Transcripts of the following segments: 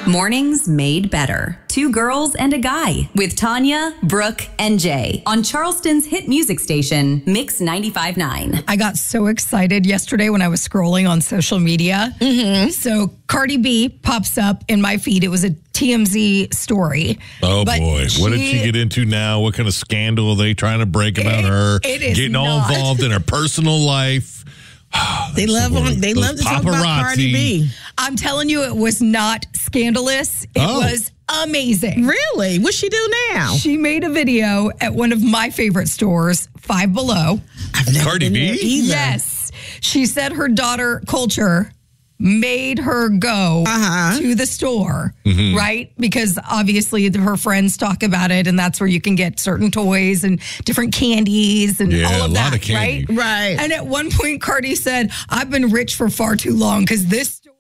Mornings Made Better. Two girls and a guy with Tanya, Brooke, and Jay on Charleston's hit music station, Mix 95.9. I got so excited yesterday when I was scrolling on social media. Mm-hmm. So Cardi B pops up in my feed. It was a TMZ story. Oh, boy. What did she get into now? What kind of scandal are they trying to break about her? It is getting all involved in her personal life. They love to talk about Cardi B. I'm telling you, it was not scandalous. It was amazing. Really? What's she do now? She made a video at one of my favorite stores, Five Below. I've never Cardi been B? there either. Yes. She said her daughter, Culture, made her go to the store, right? Because obviously her friends talk about it, and that's where you can get certain toys and different candies and all of that, lot of candy. right? Right. And at one point, Cardi said, I've been rich for far too long because this store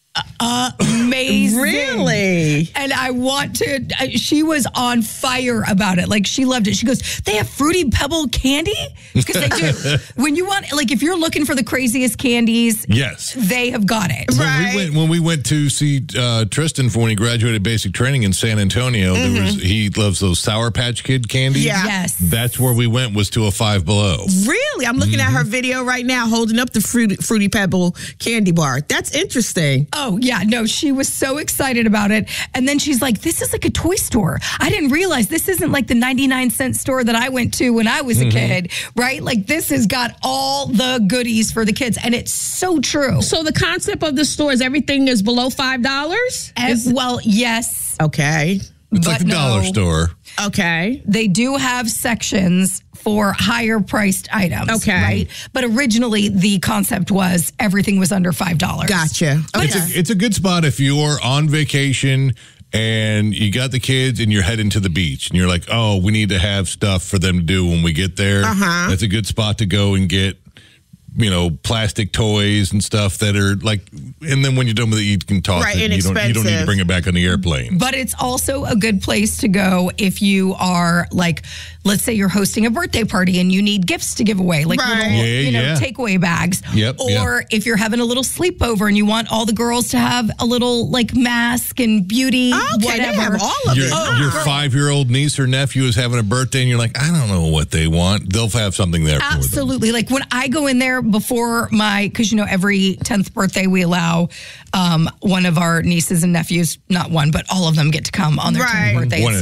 amazing. Really? And I want to, she was on fire about it. Like, she loved it. She goes, they have Fruity Pebble candy? Because they do. When you want, like, if you're looking for the craziest candies, yes, they have got it. When we went to see Tristan for when he graduated basic training in San Antonio, he loves those Sour Patch Kid candies. Yeah. Yes. That's where we went, was to a Five Below. Really? I'm looking at her video right now holding up the Fruity Pebble candy bar. That's interesting. Oh, yeah. No, she was so excited about it. And then she's like, this is like a toy store. I didn't realize this isn't like the 99-cent store that I went to when I was a kid, right? Like, this has got all the goodies for the kids. And it's so true. So the concept of the store is everything is below $5? Well, yes. Okay. It's like the dollar store. Okay. They do have sections for higher priced items. Okay. Right? But originally the concept was everything was under $5. Gotcha. Okay. It's a good spot if you're on vacation and you got the kids and you're heading to the beach and you're like, oh, we need to have stuff for them to do when we get there. That's a good spot to go and get, plastic toys and stuff that are like, and then when you're done with it, you can toss it. And you don't need to bring it back on the airplane. But it's also a good place to go if you are like, let's say you're hosting a birthday party and you need gifts to give away, like little, takeaway bags. Yep, or if you're having a little sleepover and you want all the girls to have a little like mask and beauty, whatever. They have all of your, it. Your 5-year-old niece or nephew is having a birthday and you're like, I don't know what they want. They'll have something there for them. Absolutely. Like when I go in there before because every 10th birthday we allow one of our nieces and nephews, not one, but all of them get to come on their 10th birthday.